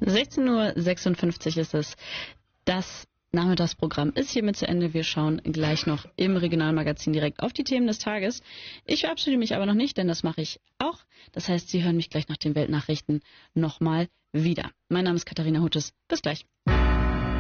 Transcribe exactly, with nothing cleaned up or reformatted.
sechzehn Uhr sechsundfünfzig ist es. Das Nachmittagsprogramm ist hiermit zu Ende. Wir schauen gleich noch im Regionalmagazin direkt auf die Themen des Tages. Ich verabschiede mich aber noch nicht, denn das mache ich auch. Das heißt, Sie hören mich gleich nach den Weltnachrichten nochmal wieder. Mein Name ist Katharina Huttes. Bis gleich.